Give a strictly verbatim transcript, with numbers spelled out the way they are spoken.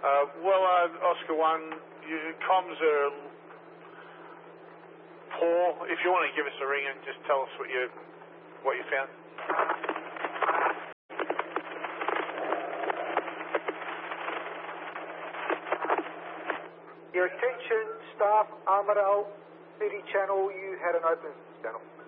Uh, well, uh, Oscar one, your comms are poor. If you want to give us a ring and just tell us what you what you found. Your attention, staff, Amaral, thirty channel, you had an open channel.